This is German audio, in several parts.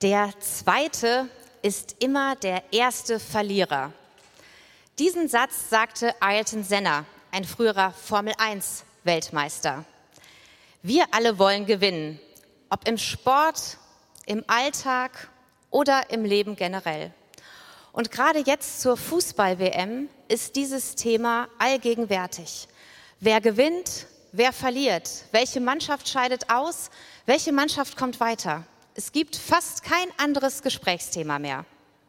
Der Zweite ist immer der erste Verlierer. Diesen Satz sagte Ayrton Senna, ein früherer Formel-1-Weltmeister. Wir alle wollen gewinnen, ob im Sport, im Alltag oder im Leben generell. Und gerade jetzt zur Fußball-WM ist dieses Thema allgegenwärtig. Wer gewinnt, wer verliert, welche Mannschaft scheidet aus, welche Mannschaft kommt weiter. Es gibt fast kein anderes Gesprächsthema mehr.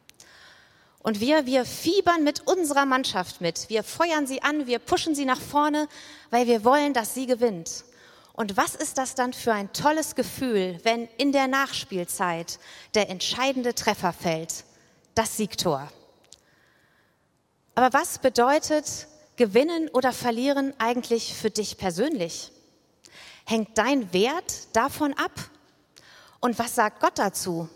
Und wir fiebern mit unserer Mannschaft mit. Wir feuern sie an, wir pushen sie nach vorne, weil wir wollen, dass sie gewinnt. Und was ist das dann für ein tolles Gefühl, wenn in der Nachspielzeit der entscheidende Treffer fällt, das Siegtor. Aber was bedeutet Gewinnen oder Verlieren eigentlich für dich persönlich? Hängt dein Wert davon ab? Und was sagt Gott dazu?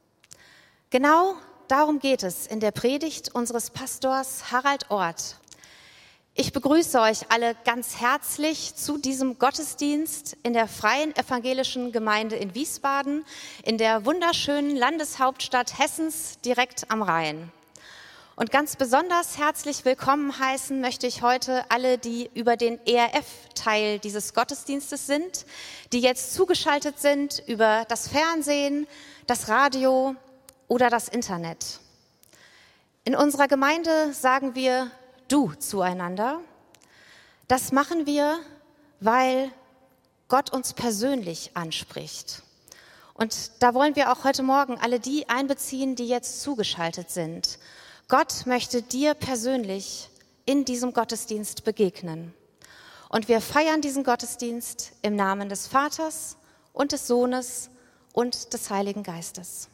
Genau darum geht es in der Predigt unseres Pastors Harald Orth. Ich begrüße euch alle ganz herzlich zu diesem Gottesdienst in der Freien Evangelischen Gemeinde in Wiesbaden, in der wunderschönen Landeshauptstadt Hessens direkt am Rhein. Und ganz besonders herzlich willkommen heißen möchte ich heute alle, die über den ERF-Teil dieses Gottesdienstes sind, die jetzt zugeschaltet sind über das Fernsehen, das Radio oder das Internet. In unserer Gemeinde sagen wir Du zueinander. Das machen wir, weil Gott uns persönlich anspricht. Und da wollen wir auch heute Morgen alle die einbeziehen, die jetzt zugeschaltet sind. Gott möchte dir persönlich in diesem Gottesdienst begegnen. Und wir feiern diesen Gottesdienst im Namen des Vaters und des Sohnes und des Heiligen Geistes.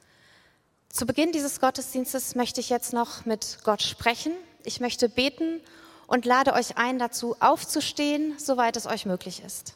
Zu Beginn dieses Gottesdienstes möchte ich jetzt noch mit Gott sprechen. Ich möchte beten und lade euch ein, dazu aufzustehen, soweit es euch möglich ist.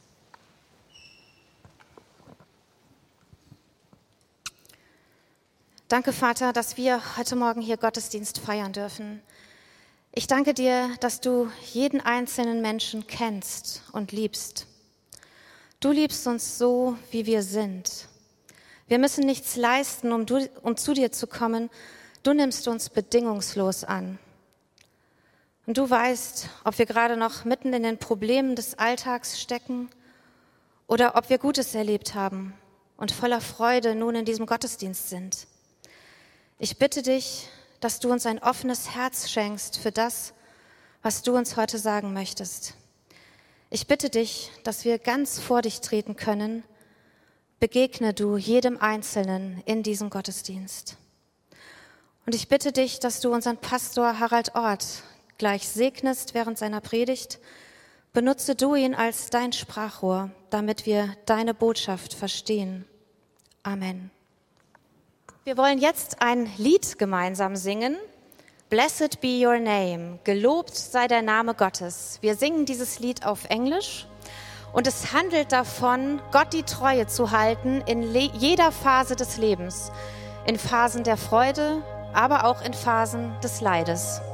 Danke, Vater, dass wir heute Morgen hier Gottesdienst feiern dürfen. Ich danke dir, dass du jeden einzelnen Menschen kennst und liebst. Du liebst uns so, wie wir sind. Wir müssen nichts leisten, um zu dir zu kommen. Du nimmst uns bedingungslos an. Und du weißt, ob wir gerade noch mitten in den Problemen des Alltags stecken oder ob wir Gutes erlebt haben und voller Freude nun in diesem Gottesdienst sind. Ich bitte dich, dass du uns ein offenes Herz schenkst für das, was du uns heute sagen möchtest. Ich bitte dich, dass wir ganz vor dich treten können. Begegne du jedem Einzelnen in diesem Gottesdienst. Und ich bitte dich, dass du unseren Pastor Harald Orth gleich segnest während seiner Predigt. Benutze du ihn als dein Sprachrohr, damit wir deine Botschaft verstehen. Amen. Wir wollen jetzt ein Lied gemeinsam singen. Blessed be your name. Gelobt sei der Name Gottes. Wir singen dieses Lied auf Englisch und es handelt davon, Gott die Treue zu halten in jeder Phase des Lebens. In Phasen der Freude, aber auch in Phasen des Leides.